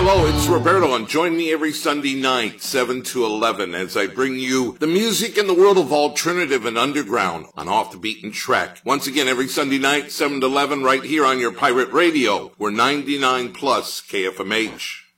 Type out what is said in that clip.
Hello, it's Roberto, and join me every Sunday night, 7 to 11, as I bring you the music in the world of alternative and underground on Off the Beaten Track. Once again, every Sunday night, 7 to 11, right here on your pirate radio. We're 99 plus KFMH.